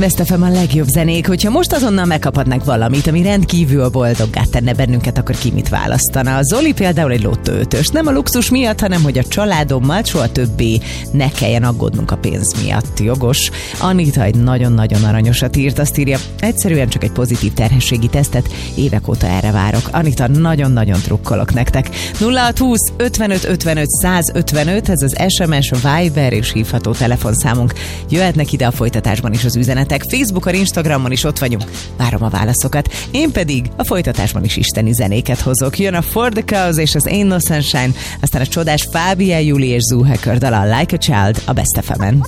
Best FM a legjobb zenék. Hogyha most azonnal megkaphatnánk valamit, ami rendkívül boldoggá tenne bennünket, akkor ki mit választana? Zoli például egy Lotto 5-ös. Nem a luxus miatt, hanem hogy a családommal soha többé ne kelljen aggódnunk a pénz miatt. Jogos. Anita egy nagyon-nagyon aranyosat írt, azt írja, egyszerűen csak egy pozitív terhességi tesztet, évek óta erre várok. Anita, nagyon-nagyon trukkolok nektek. 0620 55 55 155, ez az SMS, Viber és hívható telefonszámunk. Jöhetnek ide a folytatásban is az üzenetek. Facebookon, Instagramon is ott vagyunk. Várom a válaszokat. Én pedig a folytatásban is isteni zenéket hozok. Jön a For the Cause és az Ain't No Sunshine, aztán a csodás Fábia, Juli és Zoo Hacker dala Like a Child a Best FM-en.